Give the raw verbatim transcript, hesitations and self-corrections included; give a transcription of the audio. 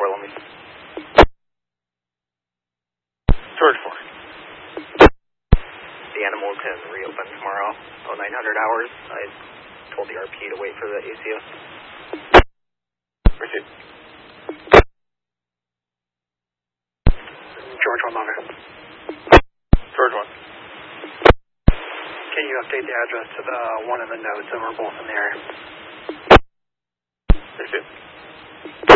four, let me. George four. The animal can reopen tomorrow, oh nine hundred hours. I told the R P to wait for the A C S. Received. George one, longer. George one. Can you update the address to the one in the notes, and we're both in the area? Received.